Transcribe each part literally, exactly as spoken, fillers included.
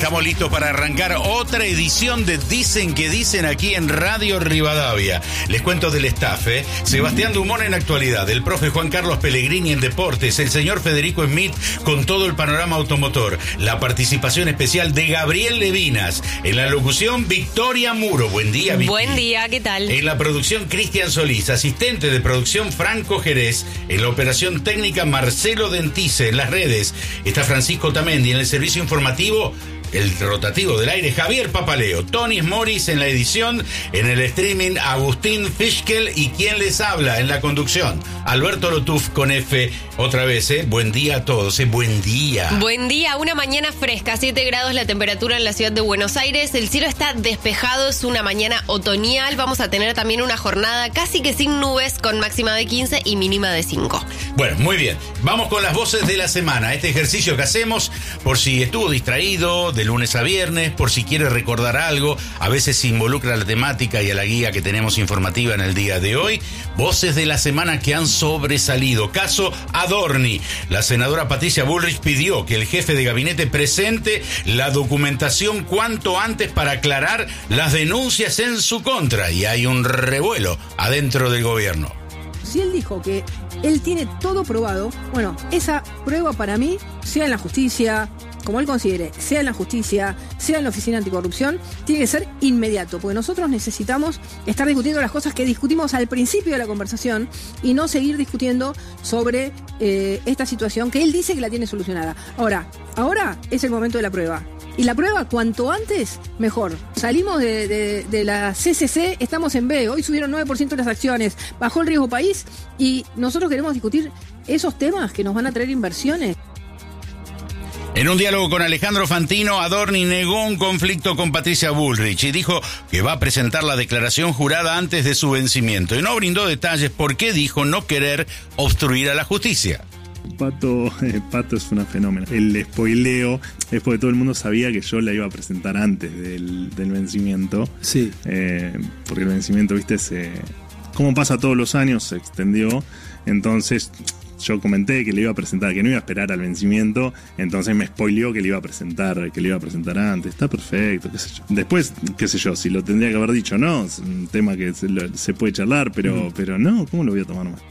Estamos listos para arrancar otra edición de Dicen que Dicen aquí en Radio Rivadavia. Les cuento del staff, ¿eh? Sebastián Dumont en actualidad, el profe Juan Carlos Pellegrini en deportes, el señor Federico Smith con todo el panorama automotor, la participación especial de Gabriel Levinas, en la locución Victoria Muro. Buen día, Vicky. Buen día, ¿qué tal? En la producción Cristian Solís, asistente de producción Franco Jerez, en la operación técnica Marcelo Dentice, en las redes está Francisco Tamendi, en el servicio informativo el rotativo del aire Javier Papaleo, Tony Morris en la edición, en el streaming Agustín Fischkel y quien les habla en la conducción Alberto Lotuf con F otra vez, ¿eh? Buen día a todos, ¿eh? Buen día. Buen día, una mañana fresca, siete grados la temperatura en la ciudad de Buenos Aires, el cielo está despejado, es una mañana otoñal, vamos a tener también una jornada casi que sin nubes con máxima de quince y mínima de cinco. Bueno, muy bien, vamos con las voces de la semana, este ejercicio que hacemos por si estuvo distraído de lunes a viernes, por si quiere recordar algo, a veces se involucra a la temática y a la guía que tenemos informativa en el día de hoy. Voces de la semana que han sobresalido. Caso Adorni. La senadora Patricia Bullrich pidió que el jefe de gabinete presente la documentación cuanto antes para aclarar las denuncias en su contra, y hay un revuelo adentro del gobierno. Si él dijo que él tiene todo probado, bueno, esa prueba para mí, sea en la justicia, como él considere, sea en la justicia, sea en la Oficina Anticorrupción, tiene que ser inmediato, porque nosotros necesitamos estar discutiendo las cosas que discutimos al principio de la conversación y no seguir discutiendo sobre eh, esta situación que él dice que la tiene solucionada. Ahora, ahora es el momento de la prueba. Y la prueba, cuanto antes, mejor. Salimos de, de, de la C C C, estamos en B. Hoy subieron nueve por ciento las acciones, bajó el riesgo país y nosotros queremos discutir esos temas que nos van a traer inversiones. En un diálogo con Alejandro Fantino, Adorni negó un conflicto con Patricia Bullrich y dijo que va a presentar la declaración jurada antes de su vencimiento. Y no brindó detalles por qué dijo no querer obstruir a la justicia. Pato, eh, Pato es una fenómeno. El spoileo es porque todo el mundo sabía que yo la iba a presentar antes del, del vencimiento. Sí. Eh, porque el vencimiento, viste, se, como pasa todos los años, se extendió. Entonces yo comenté que le iba a presentar, que no iba a esperar al vencimiento, entonces me spoileó que le iba a presentar, que le iba a presentar antes. Está perfecto, qué sé yo. Después, qué sé yo, si lo tendría que haber dicho, no, es un tema que se, lo, se puede charlar, pero, mm. pero no, ¿cómo lo voy a tomar mal?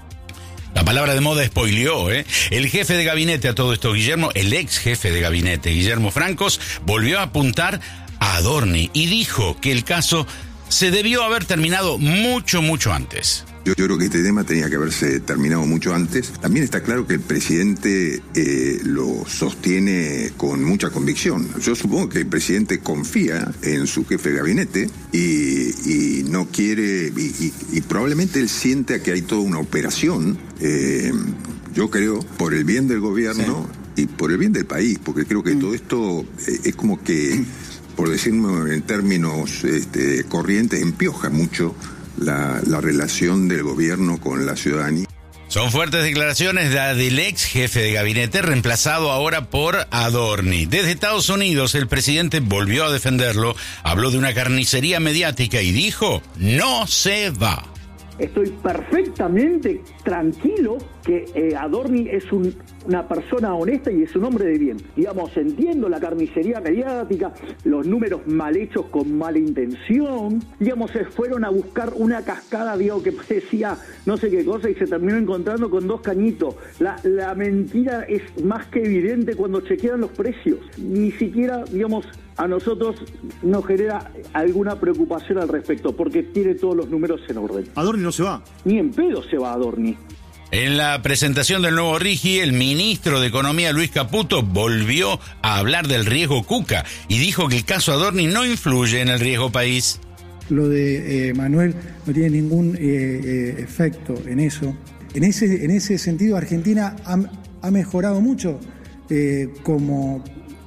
La palabra de moda spoileó, ¿eh? El jefe de gabinete a todo esto, Guillermo, el ex jefe de gabinete, Guillermo Francos, volvió a apuntar a Adorni y dijo que el caso se debió haber terminado mucho, mucho antes. Yo, yo creo que este tema tenía que haberse terminado mucho antes. También está claro que el presidente eh, lo sostiene con mucha convicción. Yo supongo que el presidente confía en su jefe de gabinete y, y no quiere, y, y, y probablemente él siente que hay toda una operación, eh, yo creo, por el bien del gobierno sí. y por el bien del país, porque creo que mm. todo esto eh, es como que, por decirlo en términos este, corrientes, empioja mucho La, la relación del gobierno con la ciudadanía. Son fuertes declaraciones de, del ex jefe de gabinete, reemplazado ahora por Adorni. Desde Estados Unidos, el presidente volvió a defenderlo, habló de una carnicería mediática y dijo, no se va. Estoy perfectamente tranquilo que eh, Adorni es un, una persona honesta y es un hombre de bien. Digamos, entiendo la carnicería mediática, los números mal hechos con mala intención. Digamos, se fueron a buscar una cascada, digo, que decía no sé qué cosa y se terminó encontrando con dos cañitos. La, la mentira es más que evidente cuando chequean los precios. Ni siquiera, digamos, a nosotros nos genera alguna preocupación al respecto, porque tiene todos los números en orden. Adorni no se va. Ni en pedo se va Adorni. En la presentación del nuevo RIGI, el ministro de Economía, Luis Caputo, volvió a hablar del riesgo Cuca y dijo que el caso Adorni no influye en el riesgo país. Lo de eh, Manuel no tiene ningún eh, eh, efecto en eso. En ese, en ese sentido, Argentina ha, ha mejorado mucho eh, como...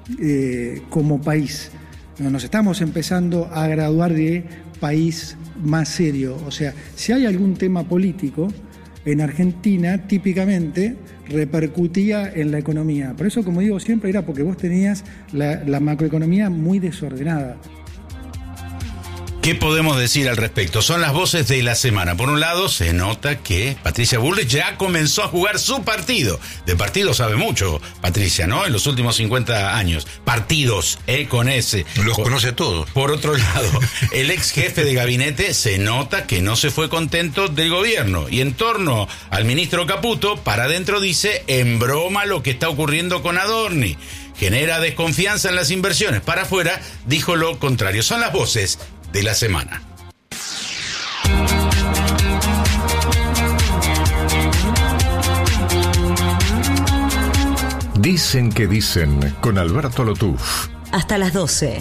Eh, como país. Nos estamos empezando a graduar de país más serio. O sea, si hay algún tema político, en Argentina típicamente repercutía en la economía. Por eso, como digo siempre, era porque vos tenías la, la macroeconomía muy desordenada. ¿Qué podemos decir al respecto? Son las voces de la semana. Por un lado, se nota que Patricia Bullrich ya comenzó a jugar su partido. De partido sabe mucho, Patricia, ¿no? En los últimos cincuenta años. Partidos, ¿eh? Con ese. Los por, conoce a todos. Por otro lado, el ex jefe de gabinete se nota que no se fue contento del gobierno. Y en torno al ministro Caputo, para adentro dice, en broma lo que está ocurriendo con Adorni. Genera desconfianza en las inversiones. Para afuera, dijo lo contrario. Son las voces de la semana. Dicen que dicen con Alberto Lotuf. Hasta las doce.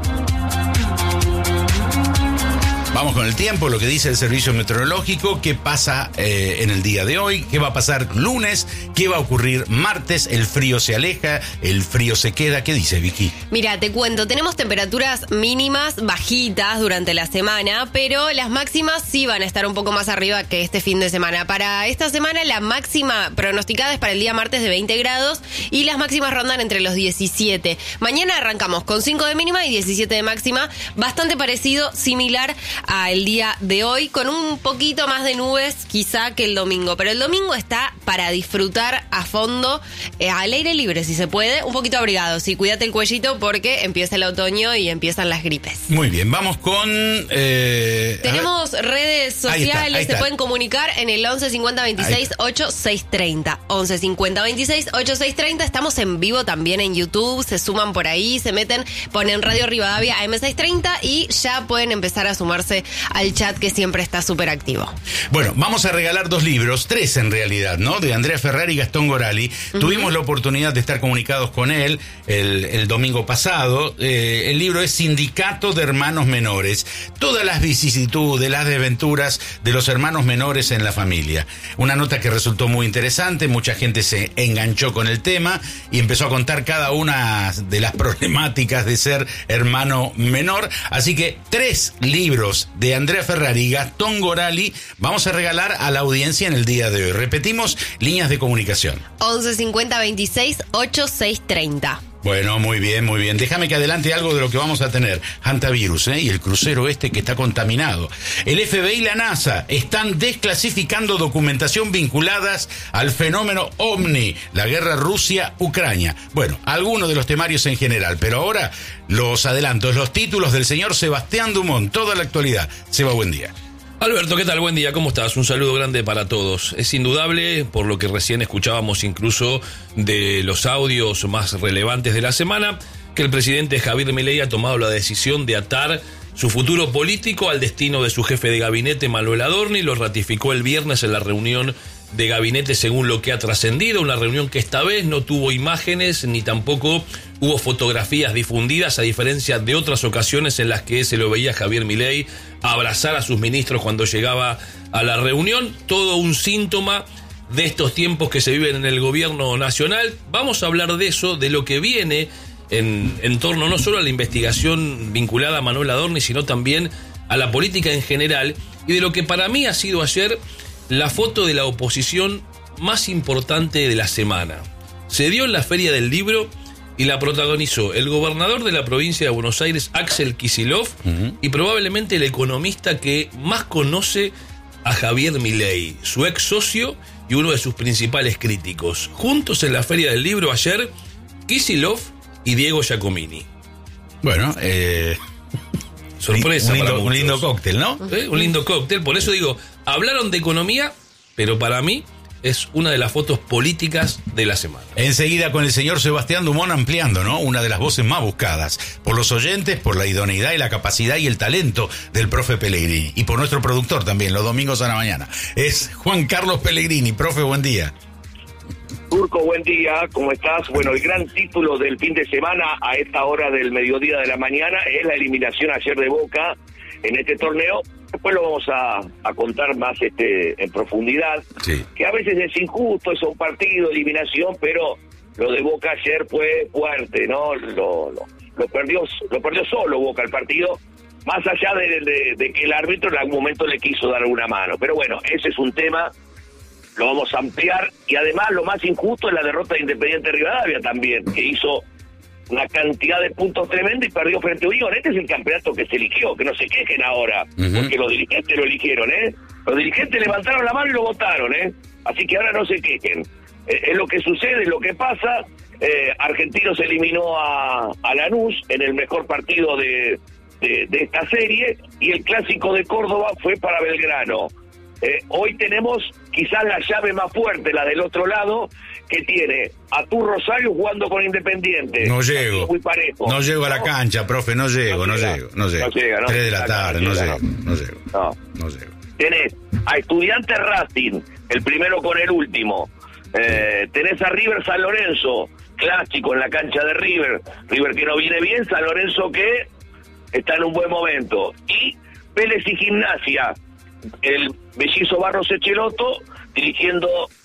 Vamos con el tiempo, lo que dice el servicio meteorológico, qué pasa eh, en el día de hoy, qué va a pasar lunes, qué va a ocurrir martes, el frío se aleja, el frío se queda. ¿Qué dice Vicky? Mira, te cuento, tenemos temperaturas mínimas bajitas durante la semana, pero las máximas sí van a estar un poco más arriba que este fin de semana. Para esta semana la máxima pronosticada es para el día martes de veinte grados y las máximas rondan entre los diecisiete. Mañana arrancamos con cinco de mínima y diecisiete de máxima, bastante parecido, similar a el día de hoy, con un poquito más de nubes quizá que el domingo, pero el domingo está para disfrutar a fondo, eh, al aire libre si se puede, un poquito abrigado, sí, cuídate el cuellito porque empieza el otoño y empiezan las gripes. Muy bien, vamos con... Eh, Tenemos redes sociales, ahí está, ahí se está. pueden comunicar en el once cincuenta veintiséis ochenta y seis treinta, once cincuenta veintiséis ochenta y seis treinta, estamos en vivo también en YouTube, se suman por ahí, se meten, ponen Radio Rivadavia A M seiscientos treinta y ya pueden empezar a sumarse al chat que siempre está súper activo. Bueno, vamos a regalar dos libros, tres en realidad, ¿no? De Andrea Ferrari y Gastón Gorali. Uh-huh. Tuvimos la oportunidad de estar comunicados con él el, el domingo pasado. Eh, el libro es Sindicato de Hermanos Menores. Todas las vicisitudes, las desventuras de los hermanos menores en la familia. Una nota que resultó muy interesante, mucha gente se enganchó con el tema y empezó a contar cada una de las problemáticas de ser hermano menor. Así que tres libros de Andrea Ferrari y Gastón Gorali vamos a regalar a la audiencia en el día de hoy. Repetimos, líneas de comunicación. once cincuenta veintiséis ochenta y seis treinta. Bueno, muy bien, muy bien. Déjame que adelante algo de lo que vamos a tener. Hantavirus, ¿eh? Y el crucero este que está contaminado. El F B I y la NASA están desclasificando documentación vinculadas al fenómeno OVNI, la guerra Rusia-Ucrania. Bueno, algunos de los temarios en general, pero ahora los adelantos, los títulos del señor Sebastián Dumont, toda la actualidad. Seba, buen día. Alberto, ¿qué tal? Buen día, ¿cómo estás? Un saludo grande para todos. Es indudable, por lo que recién escuchábamos incluso de los audios más relevantes de la semana, que el presidente Javier Milei ha tomado la decisión de atar su futuro político al destino de su jefe de gabinete, Manuel Adorni. Lo ratificó el viernes en la reunión de gabinete, según lo que ha trascendido, una reunión que esta vez no tuvo imágenes ni tampoco hubo fotografías difundidas, a diferencia de otras ocasiones en las que se lo veía Javier Milei abrazar a sus ministros cuando llegaba a la reunión. Todo un síntoma de estos tiempos que se viven en el gobierno nacional. Vamos a hablar de eso, de lo que viene en, en torno no solo a la investigación vinculada a Manuel Adorni, sino también a la política en general, y de lo que para mí ha sido ayer la foto de la oposición más importante de la semana. Se dio en la Feria del Libro y la protagonizó el gobernador de la provincia de Buenos Aires, Axel Kicillof, uh-huh. y probablemente el economista que más conoce a Javier Milei, su ex socio y uno de sus principales críticos. Juntos en la Feria del Libro ayer, Kicillof y Diego Giacomini. Bueno, eh... sorpresa, un lindo, para un lindo cóctel, ¿no? ¿Eh? Un lindo cóctel, por eso digo, hablaron de economía, pero para mí es una de las fotos políticas de la semana. Enseguida con el señor Sebastián Dumont ampliando, ¿no? Una de las voces más buscadas por los oyentes, por la idoneidad y la capacidad y el talento del profe Pellegrini. Y por nuestro productor también, los domingos a la mañana. Es Juan Carlos Pellegrini. Profe, buen día. Turco, buen día, ¿cómo estás? Bueno, el gran título del fin de semana a esta hora del mediodía de la mañana es la eliminación ayer de Boca en este torneo. Después lo vamos a, a contar más este en profundidad, sí. Que a veces es injusto, es un partido, eliminación, pero lo de Boca ayer fue fuerte, ¿no? Lo, lo, lo perdió lo perdió solo Boca el partido, más allá de, de, de que el árbitro en algún momento le quiso dar una mano. Pero bueno, ese es un tema, lo vamos a ampliar, y además lo más injusto es la derrota de Independiente Rivadavia también, que hizo una cantidad de puntos tremenda y perdió frente a Unión. Este es el campeonato que se eligió, que no se quejen ahora, uh-huh. porque los dirigentes lo eligieron, ¿eh? Los dirigentes levantaron la mano y lo votaron, ¿eh? Así que ahora no se quejen. Eh, es lo que sucede, es lo que pasa. Eh, Argentinos eliminó a, a Lanús en el mejor partido de, de, de esta serie, y el clásico de Córdoba fue para Belgrano. Eh, hoy tenemos quizás la llave más fuerte, la del otro lado, que tiene a tu Rosario jugando con Independiente. No llego. Muy parejo. No llego a la cancha, profe, no llego, no, no llego, no llego. No llega, no. Tres de la tarde, no, no llego, no llego. No. No llego. Tenés a Estudiantes Racing, el primero con el último. Eh, tenés a River San Lorenzo, clásico en la cancha de River. River que no viene bien, San Lorenzo que está en un buen momento. Y Vélez y Gimnasia, el mellizo Barros Echeloto dirigiendo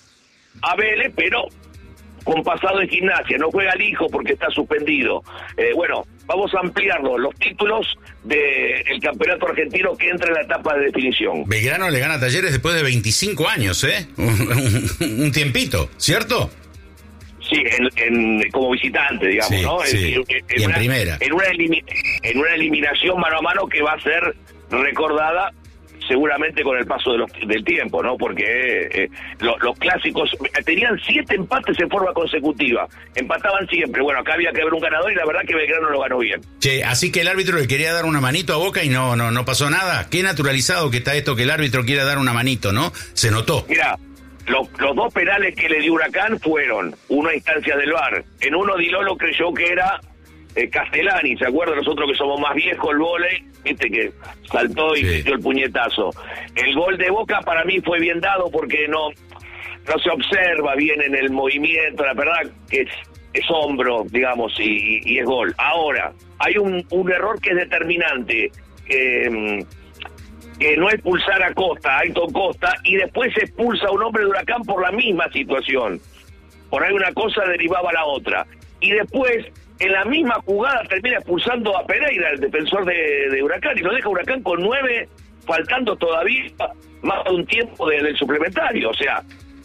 a Vélez, pero con pasado en Gimnasia. No juega el hijo porque está suspendido. Eh, bueno, vamos a ampliarlo, los títulos del campeonato argentino que entra en la etapa de definición. Belgrano le gana a Talleres después de veinticinco años, ¿eh? un, un tiempito, ¿cierto? Sí, en, en, como visitante, digamos, sí, ¿no? Sí. En, en, en, y en una, primera. En una, elimi- en una eliminación mano a mano que va a ser recordada seguramente con el paso de los, del tiempo, ¿no? Porque eh, lo, los clásicos tenían siete empates en forma consecutiva, empataban siempre. Bueno, acá había que haber un ganador y la verdad que Belgrano lo ganó bien. Che, así que el árbitro le quería dar una manito a Boca y no no no pasó nada. Qué naturalizado que está esto, que el árbitro quiera dar una manito, ¿no? Se notó. Mira, los, los dos penales que le dio Huracán fueron uno a instancias del V A R. En uno Di Lolo creyó que era eh, Castellani, ¿se acuerdan? Nosotros que somos más viejos, el vóley, viste que saltó y metió sí. el puñetazo. El gol de Boca para mí fue bien dado porque no no se observa bien en el movimiento, la verdad que es, es hombro, digamos, y, y es gol. Ahora, hay un, un error que es determinante, eh, que no expulsar a Costa, a Ayrton Costa, y después se expulsa a un hombre de Huracán por la misma situación. Por ahí una cosa derivaba a la otra. Y después, en la misma jugada, termina expulsando a Pereira, el defensor de, de Huracán, y lo deja Huracán con nueve, faltando todavía más de un tiempo de, del suplementario. O sea,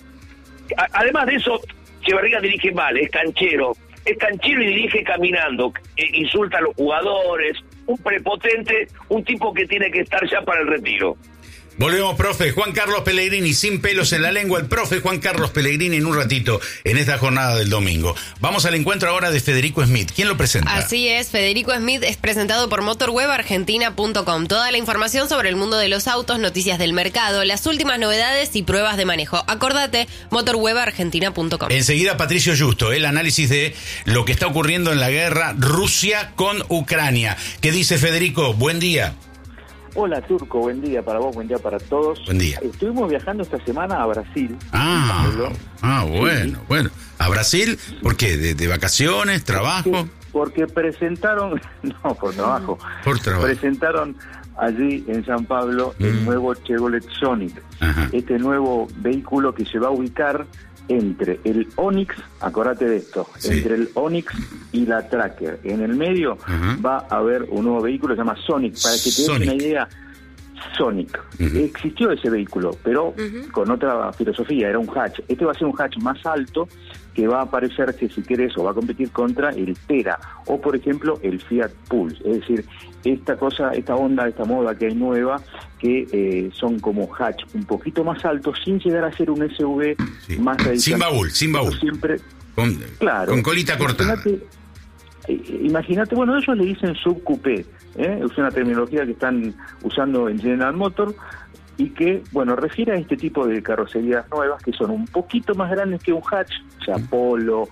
a, además de eso, Echeverría dirige mal, es canchero. Es canchero y dirige caminando, eh, insulta a los jugadores, un prepotente, un tipo que tiene que estar ya para el retiro. Volvemos, profe. Juan Carlos Pellegrini, sin pelos en la lengua, el profe Juan Carlos Pellegrini en un ratito, en esta jornada del domingo. Vamos al encuentro ahora de Federico Smith. ¿Quién lo presenta? Así es, Federico Smith es presentado por motorweb argentina punto com. Toda la información sobre el mundo de los autos, noticias del mercado, las últimas novedades y pruebas de manejo. Acordate, motorweb argentina punto com. Enseguida, Patricio Justo, el análisis de lo que está ocurriendo en la guerra Rusia con Ucrania. ¿Qué dice Federico? Buen día. Hola, Turco, buen día para vos, buen día para todos. Buen día. Estuvimos viajando esta semana a Brasil. Ah, ah bueno, sí. bueno. ¿A Brasil? ¿Por qué? ¿De, de vacaciones, trabajo? Porque, porque presentaron, no, por trabajo. Por trabajo. Presentaron allí en San Pablo mm. el nuevo Chevrolet Sonic. Ajá. Este nuevo vehículo que se va a ubicar entre el Onix, acordate de esto, sí. entre el Onix y la Tracker. En el medio uh-huh. va a haber un nuevo vehículo que se llama Sonic, para que te des una idea. Sonic. Uh-huh. Existió ese vehículo, pero uh-huh. con otra filosofía, era un hatch. Este va a ser un hatch más alto que va a aparecerse, si querés, o va a competir contra el Tera, o por ejemplo el Fiat Pulse. Es decir, esta cosa, esta onda, esta moda que hay nueva, que eh, son como hatch un poquito más altos, sin llegar a ser un S U V sí. más tradicional. Sin baúl, sin baúl. Siempre, con, claro, con colita cortada. Imagínate, imagínate, bueno, ellos le dicen subcoupé, ¿eh? Es una terminología que están usando en General Motors y que, bueno, refiere a este tipo de carrocerías nuevas que son un poquito más grandes que un hatch, o sea, Polo,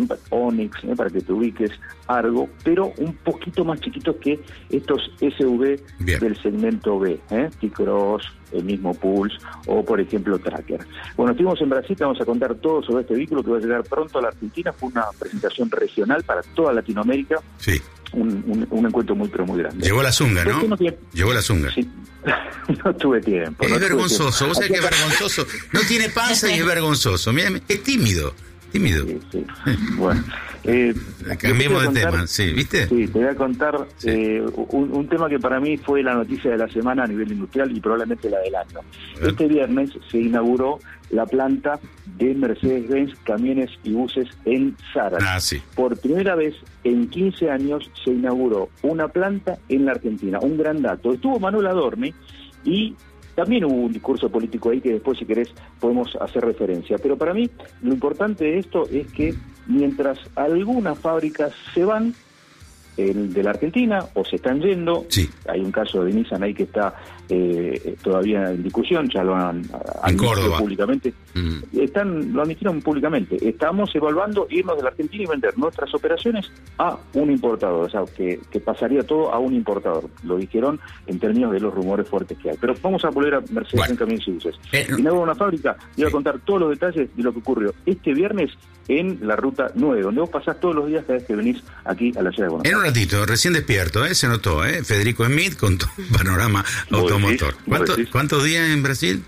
Onix, ¿eh? para que te ubiques, Argo, pero un poquito más chiquitos que estos S U V Bien. del segmento B, ¿eh? T-Cross, el mismo Pulse o, por ejemplo, Tracker. Bueno, estuvimos en Brasil, te vamos a contar todo sobre este vehículo que va a llegar pronto a la Argentina. Fue una presentación regional para toda Latinoamérica. Sí. Un, un, un encuentro muy, pero muy grande. Llegó la zunga, ¿no? no tiene... Llegó la zunga. Sí. No tuve tiempo. Es no vergonzoso, tiempo. vos sabés que es vergonzoso. No tiene panza y es vergonzoso. Mira, es tímido. tímido. Sí, sí. Bueno, eh, cambiemos de contar, tema, sí, ¿viste? Sí, te voy a contar sí. eh, un, un tema que para mí fue la noticia de la semana a nivel industrial y probablemente la del año. Este viernes se inauguró la planta de Mercedes-Benz Camiones y Buses en Zárate. Ah, sí. Por primera vez en quince años se inauguró una planta en la Argentina. Un gran dato. Estuvo Manuel Adorni y también hubo un discurso político ahí que después, si querés, podemos hacer referencia. Pero para mí, lo importante de esto es que mientras algunas fábricas se van el de la Argentina o se están yendo, sí. Hay un caso de Nissan ahí que está eh, todavía en discusión, ya lo han admitido públicamente. Mm. Están, lo admitieron públicamente. Estamos evaluando irnos de la Argentina y vender nuestras operaciones a un importador, o sea, que, que pasaría todo a un importador. Lo dijeron en términos de los rumores fuertes que hay. Pero vamos a volver a Mercedes bueno. en Camiones y Buses. Eh, Inaugura una fábrica, y voy a contar todos los detalles de lo que ocurrió este viernes en la ruta nueve, donde vos pasás todos los días cada vez que venís aquí a la ciudad de Buenos Aires. En un ratito, recién despierto, ¿eh? Se notó, ¿eh? Federico Smith con todo un panorama automotor. ¿Cuánto, ¿Cuántos días en Brasil?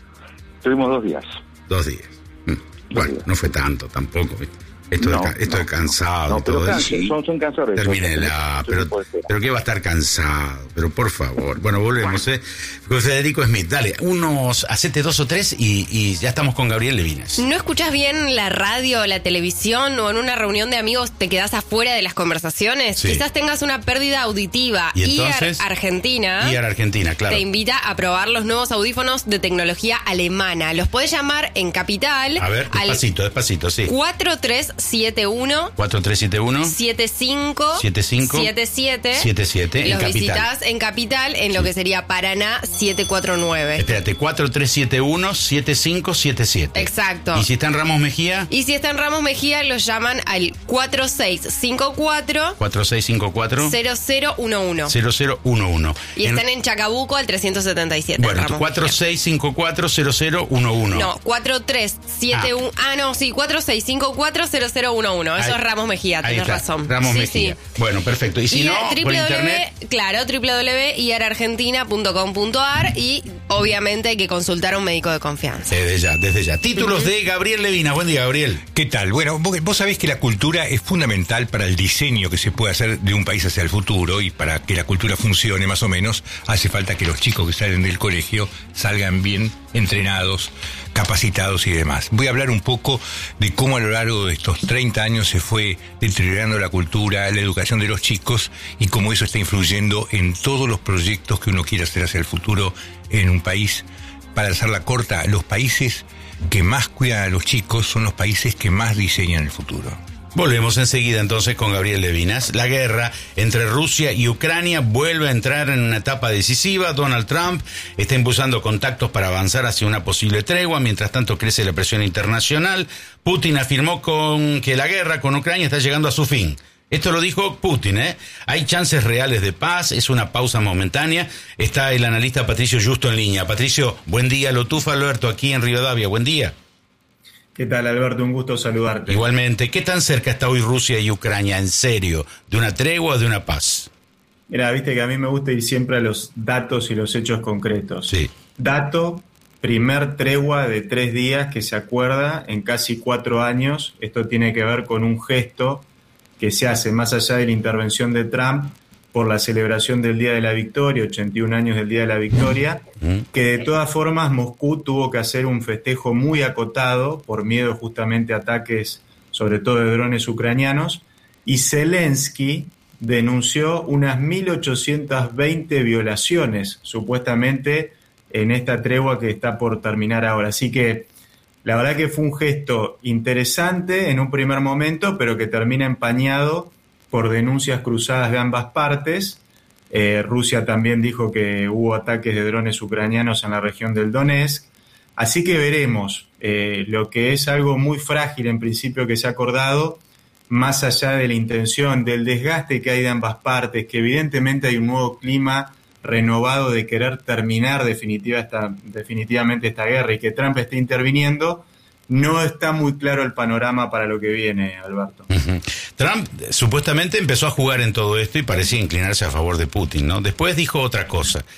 Tuvimos dos días. Dos días. Mm. Bueno, no fue tanto tampoco. Esto, no, es, esto no, es cansado. No, pero todo cansa, son, son cansadores. Termínela, pero, pero ¿qué va a estar cansado? Pero por favor. Bueno, volvemos, ¿eh? Con Federico Smith. Dale, unos, hacete dos o tres y, y ya estamos con Gabriel Levinas. ¿No escuchás bien la radio, la televisión o en una reunión de amigos te quedás afuera de las conversaciones? Sí. Quizás tengas una pérdida auditiva. ¿Y entonces? I A R Argentina. I A R Argentina, claro. Te invita a probar los nuevos audífonos de tecnología alemana. Los podés llamar en Capital. A ver, despacito, despacito, sí. cuatro tres siete uno cuatro tres siete uno siete cinco siete cinco siete siete siete siete Los en Capital. visitas en Capital en lo sí. que sería Paraná siete cuatro nueve. Espérate, cuatro tres siete uno siete cinco siete siete. Exacto. ¿Y si está en Ramos Mejía? Y si está en Ramos Mejía los llaman al cuatro seis cinco cuatro cuatro seis cinco cuatro cero cero uno uno cero cero uno uno. Y en... están en Chacabuco al trescientos setenta y siete. Bueno, cuatro seis cinco cuatro cero cero uno uno. No, cuatro tres siete uno. Ah, ah no, sí, cuatro seis cinco cuatro cero cero uno uno. Eso Ahí. es Ramos Mejía, tenés razón. Ramos sí, Mejía. Sí. Bueno, perfecto. Y si y no, triple por w, internet. Claro, doble u doble u doble u punto i a r argentina punto com punto a r y obviamente hay que consultar a un médico de confianza. Desde ya, desde ya. Títulos uh-huh. de Gabriel Levinas. Buen día, Gabriel. ¿Qué tal? Bueno, vos, vos sabés que la cultura es fundamental para el diseño que se puede hacer de un país hacia el futuro, y para que la cultura funcione más o menos hace falta que los chicos que salen del colegio salgan bien entrenados, capacitados y demás. Voy a hablar un poco de cómo a lo largo de estos treinta años se fue deteriorando la cultura, la educación de los chicos, y cómo eso está influyendo en todos los proyectos que uno quiere hacer hacia el futuro en un país. Para hacerla corta, los países que más cuidan a los chicos son los países que más diseñan el futuro. Volvemos enseguida entonces con Gabriel Levinas. La guerra entre Rusia y Ucrania vuelve a entrar en una etapa decisiva. Donald Trump está impulsando contactos para avanzar hacia una posible tregua. Mientras tanto crece la presión internacional. Putin afirmó con que la guerra con Ucrania está llegando a su fin. Esto lo dijo Putin, ¿eh? Hay chances reales de paz, es una pausa momentánea. Está el analista Patricio Justo en línea. Patricio, buen día. Lotufa Alberto aquí en Rivadavia. Buen día. ¿Qué tal, Alberto? Un gusto saludarte. Igualmente. ¿Qué tan cerca está hoy Rusia y Ucrania, en serio, de una tregua o de una paz? Mira, viste que a mí me gusta ir siempre a los datos y los hechos concretos. Sí. Dato, primer tregua de tres días que se acuerda en casi cuatro años. Esto tiene que ver con un gesto que se hace más allá de la intervención de Trump por la celebración del Día de la Victoria, ochenta y un años del Día de la Victoria, que de todas formas Moscú tuvo que hacer un festejo muy acotado por miedo justamente a ataques, sobre todo de drones ucranianos, y Zelensky denunció unas mil ochocientas veinte violaciones, supuestamente, en esta tregua que está por terminar ahora. Así que la verdad que fue un gesto interesante en un primer momento, pero que termina empañado por denuncias cruzadas de ambas partes. Eh, Rusia también dijo que hubo ataques de drones ucranianos en la región del Donetsk. Así que veremos eh, lo que es algo muy frágil en principio que se ha acordado, más allá de la intención, del desgaste que hay de ambas partes, que evidentemente hay un nuevo clima renovado de querer terminar definitiva esta, definitivamente esta guerra, y que Trump esté interviniendo. No está muy claro el panorama para lo que viene, Alberto. Uh-huh. Trump supuestamente empezó a jugar en todo esto y parecía inclinarse a favor de Putin, ¿no? Después dijo otra cosa.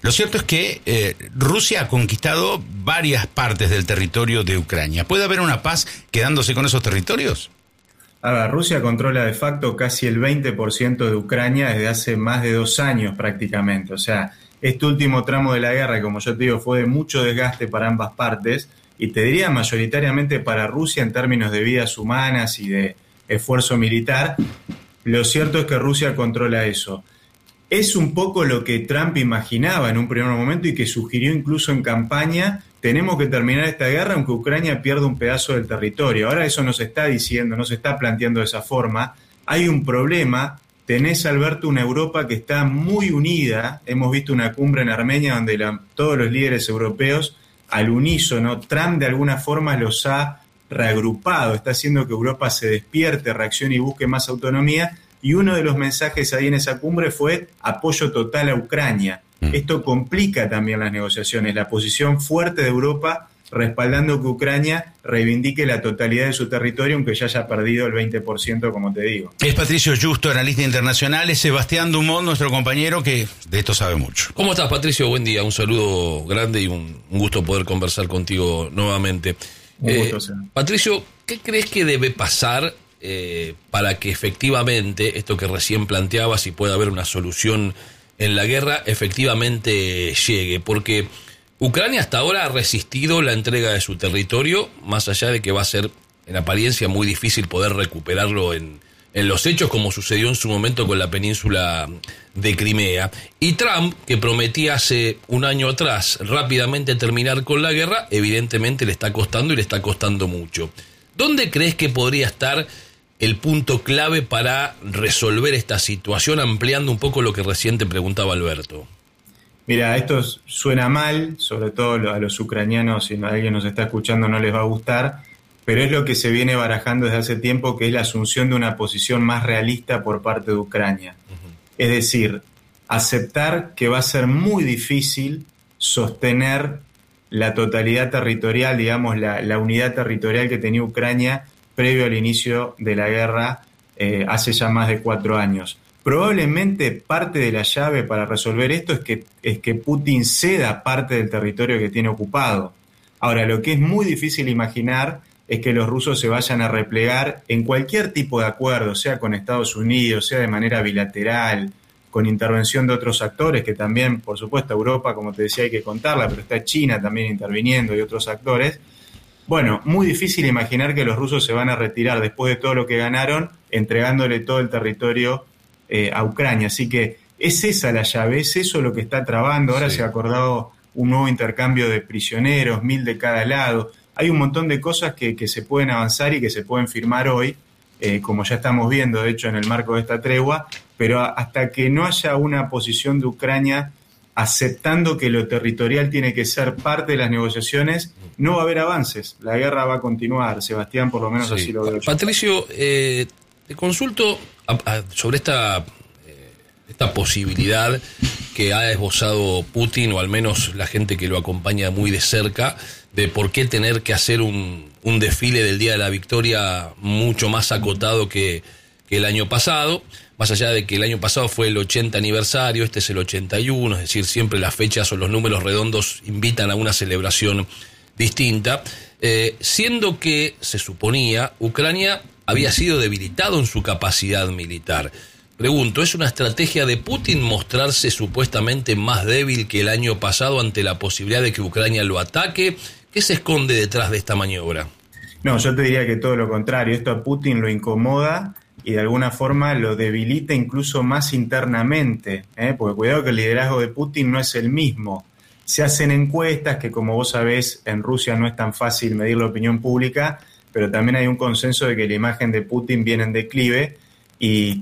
Lo cierto es que eh, Rusia ha conquistado varias partes del territorio de Ucrania. ¿Puede haber una paz quedándose con esos territorios? A ver, Rusia controla de facto casi el veinte por ciento de Ucrania desde hace más de dos años prácticamente. O sea, este último tramo de la guerra, como yo te digo, fue de mucho desgaste para ambas partes y te diría mayoritariamente para Rusia en términos de vidas humanas y de esfuerzo militar. Lo cierto es que Rusia controla eso. Es un poco lo que Trump imaginaba en un primer momento y que sugirió incluso en campaña. Tenemos que terminar esta guerra aunque Ucrania pierda un pedazo del territorio. Ahora eso no se está diciendo, no se está planteando de esa forma. Hay un problema. Tenés, Alberto, una Europa que está muy unida. Hemos visto una cumbre en Armenia donde la, todos los líderes europeos al unísono, Trump de alguna forma los ha reagrupado, está haciendo que Europa se despierte, reaccione y busque más autonomía. Y uno de los mensajes ahí en esa cumbre fue apoyo total a Ucrania. Esto complica también las negociaciones, la posición fuerte de Europa respaldando que Ucrania reivindique la totalidad de su territorio, aunque ya haya perdido el veinte por ciento, como te digo. Es Patricio Justo, analista internacional, es Sebastián Dumont, nuestro compañero, que de esto sabe mucho. ¿Cómo estás, Patricio? Buen día, un saludo grande y un, un gusto poder conversar contigo nuevamente. Un eh, gusto, señor. Patricio, ¿qué crees que debe pasar eh, para que efectivamente, esto que recién planteabas, y pueda haber una solución en la guerra, efectivamente llegue? Porque Ucrania hasta ahora ha resistido la entrega de su territorio, más allá de que va a ser en apariencia muy difícil poder recuperarlo en, en los hechos, como sucedió en su momento con la península de Crimea. Y Trump, que prometía hace un año atrás rápidamente terminar con la guerra, evidentemente le está costando y le está costando mucho. ¿Dónde crees que podría estar el punto clave para resolver esta situación, ampliando un poco lo que recién te preguntaba Alberto? Mira, esto suena mal, sobre todo a los ucranianos, si alguien nos está escuchando no les va a gustar, pero es lo que se viene barajando desde hace tiempo, que es la asunción de una posición más realista por parte de Ucrania. Uh-huh. Es decir, aceptar que va a ser muy difícil sostener la totalidad territorial, digamos, la, la unidad territorial que tenía Ucrania previo al inicio de la guerra eh, hace ya más de cuatro años. Probablemente parte de la llave para resolver esto es que, es que Putin ceda parte del territorio que tiene ocupado. Ahora, lo que es muy difícil imaginar es que los rusos se vayan a replegar en cualquier tipo de acuerdo, sea con Estados Unidos, sea de manera bilateral, con intervención de otros actores, que también, por supuesto, Europa, como te decía, hay que contarla, pero está China también interviniendo y otros actores. Bueno, muy difícil imaginar que los rusos se van a retirar después de todo lo que ganaron, entregándole todo el territorio Eh, a Ucrania, así que es esa la llave, es eso lo que está trabando. Ahora sí. Se ha acordado un nuevo intercambio de prisioneros, mil de cada lado. Hay un montón de cosas que, que se pueden avanzar y que se pueden firmar hoy, eh, como ya estamos viendo, de hecho, en el marco de esta tregua, pero hasta que no haya una posición de Ucrania aceptando que lo territorial tiene que ser parte de las negociaciones, no va a haber avances. La guerra va a continuar, Sebastián, por lo menos sí. Así lo veo yo. Patricio, eh, te consulto a, a, sobre esta, eh, esta posibilidad que ha esbozado Putin, o al menos la gente que lo acompaña muy de cerca, de por qué tener que hacer un, un desfile del Día de la Victoria mucho más acotado que, que el año pasado, más allá de que el año pasado fue el ochenta aniversario, este es el ochenta y uno, es decir, siempre las fechas o los números redondos invitan a una celebración distinta, eh, siendo que se suponía Ucrania había sido debilitado en su capacidad militar. Pregunto, ¿es una estrategia de Putin mostrarse supuestamente más débil que el año pasado ante la posibilidad de que Ucrania lo ataque? ¿Qué se esconde detrás de esta maniobra? No, yo te diría que todo lo contrario. Esto a Putin lo incomoda y de alguna forma lo debilita incluso más internamente, ¿eh? Porque cuidado que el liderazgo de Putin no es el mismo. Se hacen encuestas que, como vos sabés, en Rusia no es tan fácil medir la opinión pública, pero también hay un consenso de que la imagen de Putin viene en declive, y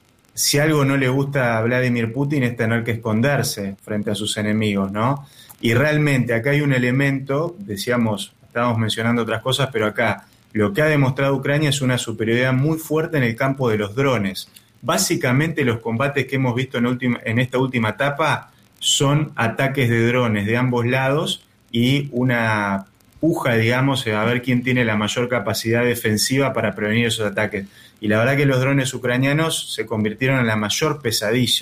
si algo no le gusta a Vladimir Putin es tener que esconderse frente a sus enemigos, ¿no? Y realmente acá hay un elemento, decíamos, estábamos mencionando otras cosas, pero acá lo que ha demostrado Ucrania es una superioridad muy fuerte en el campo de los drones. Básicamente los combates que hemos visto en, última, en esta última etapa son ataques de drones de ambos lados y una puja, digamos, a ver quién tiene la mayor capacidad defensiva para prevenir esos ataques. Y la verdad que los drones ucranianos se convirtieron en la mayor pesadilla.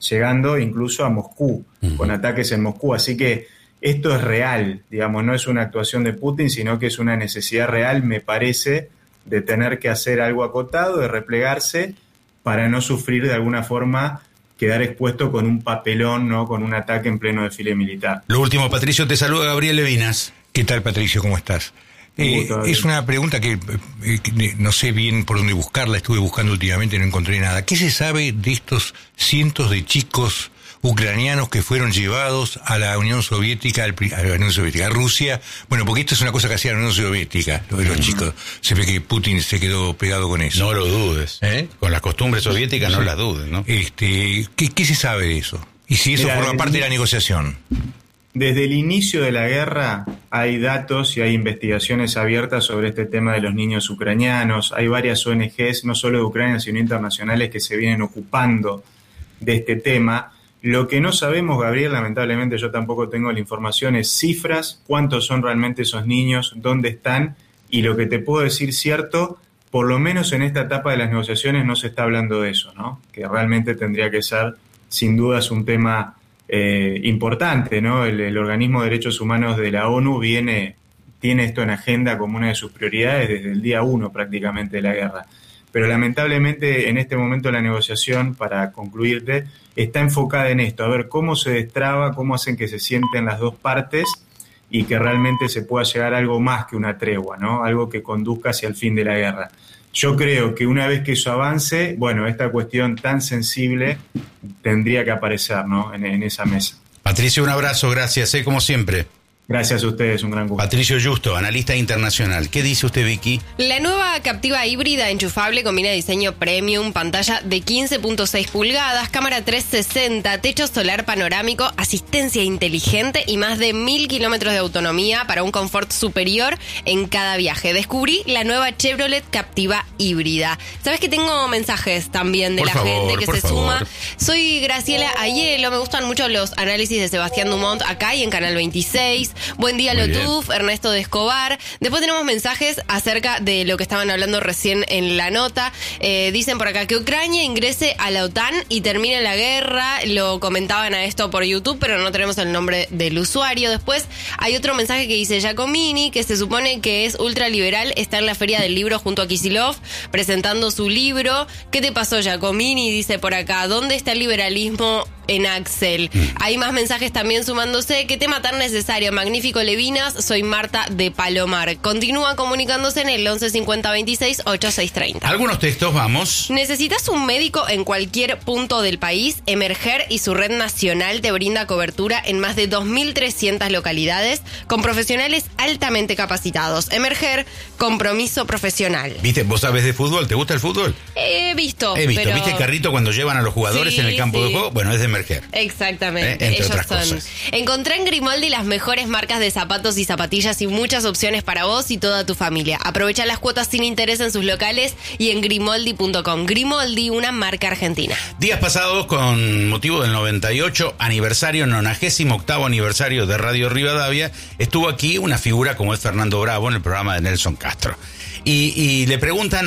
llegando incluso a Moscú, uh-huh. con ataques en Moscú. Así que esto es real, digamos, no es una actuación de Putin, sino que es una necesidad real, me parece, de tener que hacer algo acotado, de replegarse, para no sufrir de alguna forma quedar expuesto con un papelón, ¿no? Con un ataque en pleno desfile militar. Lo último, Patricio, te saluda Gabriel Levinas. ¿Qué tal, Patricio? ¿Cómo estás? Eh, es una pregunta que, eh, que no sé bien por dónde buscarla, estuve buscando últimamente y no encontré nada. ¿Qué se sabe de estos cientos de chicos ucranianos que fueron llevados a la Unión Soviética, al, a la Unión Soviética, a Rusia? Bueno, porque esto es una cosa que hacía la Unión Soviética, lo de los uh-huh. chicos. Se ve que Putin se quedó pegado con eso. No lo dudes. ¿Eh? Con las costumbres soviéticas sí. no las dudes, ¿no? Este, ¿qué, ¿Qué se sabe de eso? Y si eso Mira, forma parte de la negociación. Desde el inicio de la guerra hay datos y hay investigaciones abiertas sobre este tema de los niños ucranianos. Hay varias O N Ges, no solo de Ucrania, sino internacionales, que se vienen ocupando de este tema. Lo que no sabemos, Gabriel, lamentablemente yo tampoco tengo la información, es cifras, cuántos son realmente esos niños, dónde están, y lo que te puedo decir cierto, por lo menos en esta etapa de las negociaciones no se está hablando de eso, ¿no? Que realmente tendría que ser, sin dudas, un tema Eh, importante, ¿no? El, el Organismo de Derechos Humanos de la ONU viene, tiene esto en agenda como una de sus prioridades desde el día uno prácticamente de la guerra. Pero lamentablemente en este momento la negociación, para concluirte, está enfocada en esto, a ver cómo se destraba, cómo hacen que se sienten las dos partes y que realmente se pueda llegar a algo más que una tregua, ¿no? Algo que conduzca hacia el fin de la guerra. Yo creo que una vez que eso avance, bueno, esta cuestión tan sensible tendría que aparecer, ¿no? En, en esa mesa. Patricio, un abrazo, gracias, ¿eh? Como siempre. Gracias a ustedes, un gran gusto. Patricio Justo, analista internacional. ¿Qué dice usted, Vicky? La nueva Captiva híbrida enchufable combina diseño premium, pantalla de quince punto seis pulgadas, cámara trescientos sesenta, techo solar panorámico, asistencia inteligente y más de mil kilómetros de autonomía para un confort superior en cada viaje. Descubrí la nueva Chevrolet Captiva híbrida. ¿Sabes que tengo mensajes también de por la favor, gente que por se favor. suma? Soy Graciela Ayelo, me gustan mucho los análisis de Sebastián Dumont acá y en Canal veintiséis. Buen día, Lotuf, Ernesto de Escobar. Después tenemos mensajes acerca de lo que estaban hablando recién en la nota. Eh, dicen por acá que Ucrania ingrese a la OTAN y termine la guerra. Lo comentaban a esto por YouTube, pero no tenemos el nombre del usuario. Después hay otro mensaje que dice Giacomini, que se supone que es ultraliberal, está en la Feria del Libro junto a Kicillof presentando su libro. ¿Qué te pasó, Giacomini? Dice por acá, ¿dónde está el liberalismo en Axel? Hay más mensajes también sumándose. ¿Qué tema tan necesario? Magnífico, Levinas. Soy Marta de Palomar. Continúa comunicándose en el once cincuenta veintiséis ochenta y seis treinta. Algunos textos, vamos. ¿Necesitas un médico en cualquier punto del país? Emerger y su red nacional te brinda cobertura en más de dos mil trescientas localidades con profesionales altamente capacitados. Emerger, compromiso profesional. ¿Viste? ¿Vos sabés de fútbol? ¿Te gusta el fútbol? He visto. He visto. Pero... ¿Viste el carrito cuando llevan a los jugadores sí, en el campo sí. de juego? Bueno, es de Emerger. Exactamente. Eh, entre Ellos otras son. cosas. Encontré en Grimaldi las mejores marcas de zapatos y zapatillas y muchas opciones para vos y toda tu familia. Aprovecha las cuotas sin interés en sus locales y en grimoldi punto com. Grimoldi, una marca argentina. Días pasados, con motivo del noventa y ocho aniversario, nonagésimo octavo aniversario de Radio Rivadavia, estuvo aquí una figura como es Fernando Bravo en el programa de Nelson Castro. Y, y le preguntan